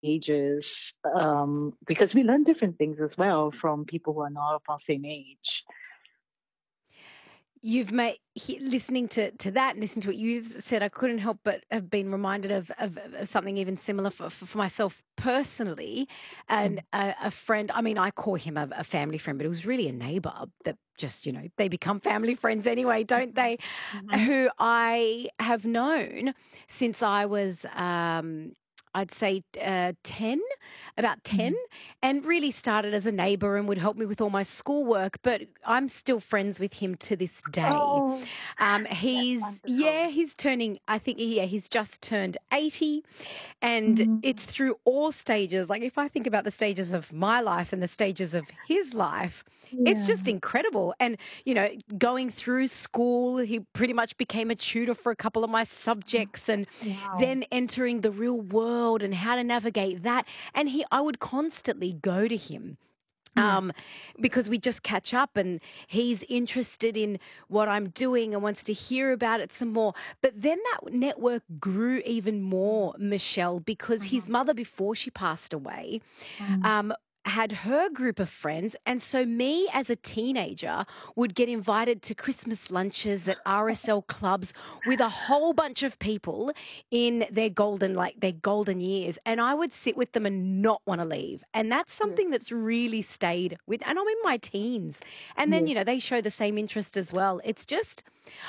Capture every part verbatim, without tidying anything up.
ages, um, because we learn different things as well from people who are not of our same age. You've made he, listening to to that and listening to what you've said, I couldn't help but have been reminded of of, of something even similar for, for, for myself personally, and Mm. a, a friend. I mean, I call him a, a family friend, but it was really a neighbour that just you know they become family friends anyway, don't Mhm. they? Mhm. Who I have known since I was. Um, I'd say uh, ten, about ten, Mhm. and really started as a neighbour and would help me with all my schoolwork. But I'm still friends with him to this day. Oh, Um, that's he's, wonderful. yeah, he's turning, I think, yeah, he's just turned eighty. And it's Mm. through all stages. Like, if I think about the stages of my life and the stages of his life, it's just Yeah. incredible. And, you know, going through school, he pretty much became a tutor for a couple of my subjects, and Wow. then entering the real world and how to navigate that. And he, I would constantly go to him Yeah. um, because we just catch up, and he's interested in what I'm doing and wants to hear about it some more. But then that network grew even Mm. more, Michelle, because his Mhm. mother, before she passed away, Mm. um, had her group of friends. And so, me as a teenager would get invited to Christmas lunches at R S L clubs with a whole bunch of people in their golden, like their golden years. And I would sit with them and not want to leave. And that's Yes. something that's really stayed with, and I'm in my teens. And then, you know, they Yes. show the same interest as well. It's just,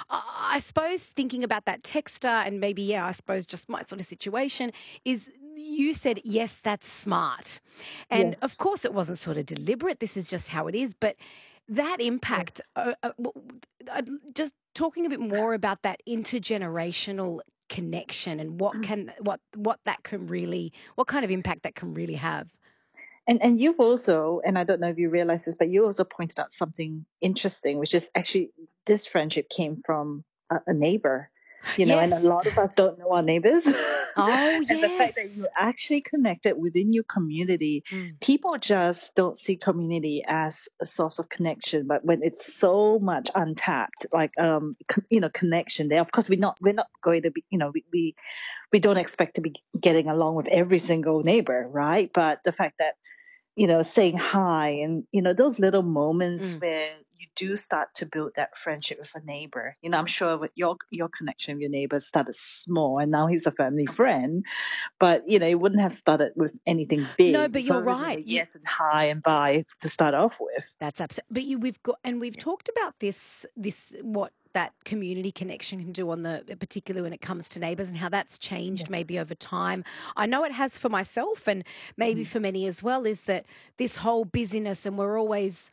I I suppose, thinking about that texter and maybe, yeah, I suppose just my sort of situation is you said, yes, that's smart. And of Yes. course, it wasn't sort of deliberate. This is just how it is. But that impact, Yes. uh, uh, w- uh, just talking a bit more about that intergenerational connection and what can what what that can really what kind of impact that can really have. And and you've also, and I don't know if you realize this, but you also pointed out something interesting, which is actually this friendship came from a, a neighbor, you know, and a Yes. lot of us don't know our neighbors. Oh, And the fact that you yes. actually connected within your community, Mm. people just don't see community as a source of connection, but when it's so much untapped, like um, co- you know, connection there. Of course, we're not we're not going to be, you know, we we we don't expect to be getting along with every single neighbor, right? But the fact that you know, saying hi and, you know, those little moments Mm. where you do start to build that friendship with a neighbor. You know, I'm sure with your your connection with your neighbor started small and now he's a family friend. But, you know, it wouldn't have started with anything No, big. but It you're would have been right. a You yes and hi and bye to start off with. That's absolutely. But you, we've got, and we've Yeah. talked about this, this what that community connection can do on the, particularly when it comes to neighbours, and how that's changed Yes. maybe over time. I know it has for myself, and maybe Mhm. for many as well. Is that this whole busyness, and we're always,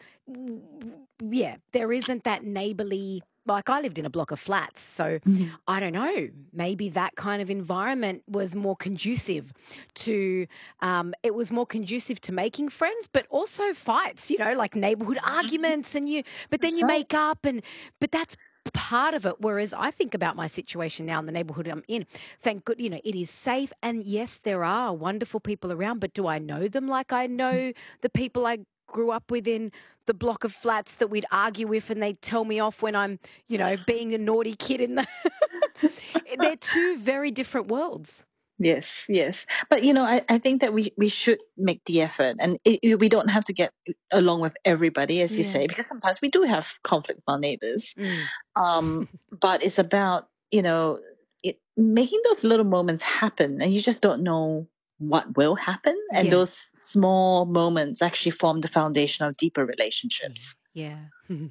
yeah, there isn't that neighbourly. Like, I lived in a block of flats, so Mhm. I don't know. Maybe that kind of environment was more conducive to um, it was more conducive to making friends, but also fights, you know, like neighborhood Mhm. arguments and you, but then That's you right. make up and, but that's part of it. Whereas I think about my situation now in the neighborhood I'm in, thank good, you know, it is safe. And yes, there are wonderful people around, but do I know them like I Mhm. know the people I grew up with in the block of flats that we'd argue with and they'd tell me off when I'm, you know, being a naughty kid in the, they're two very different worlds. Yes, yes. But you know, I, I think that we, we should make the effort, and it, it- we don't have to get along with everybody, as you Yeah. say, because sometimes we do have conflict with our neighbors. Mm. Um, but it's about you know it, making those little moments happen, and you just don't know what will happen, and Yeah. those small moments actually form the foundation of deeper Yeah. relationships. Yeah.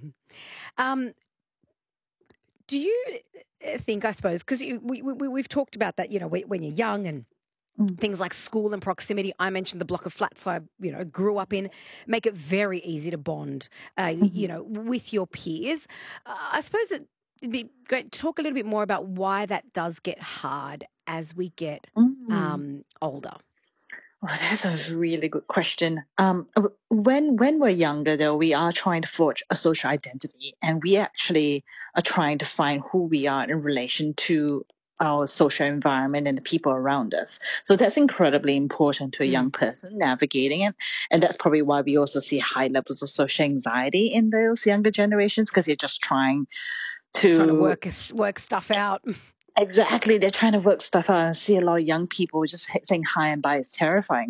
um, do you uh, think, I suppose, because we, we, we- we've talked about that, you know, when when you're young and Mm. things like school and proximity. I mentioned the block of flats I, you know, grew up in, make it very easy to bond, uh, you Mhm. know, with your peers. Uh, I suppose it, it'd be great to talk a little bit more about why that does get hard as we get Mm. um, older. Oh, that's a really good question. Um, w- when when we're younger, though, we are trying to forge a social identity, and we actually are trying to find who we are in relation to our social environment and the people around us. So that's incredibly important to a Mm. young person navigating it, and that's probably why we also see high levels of social anxiety in those younger generations because they're just trying Trying to to work, work stuff out. Exactly. They're trying to work stuff out and see a lot of young people just saying hi and bye is terrifying.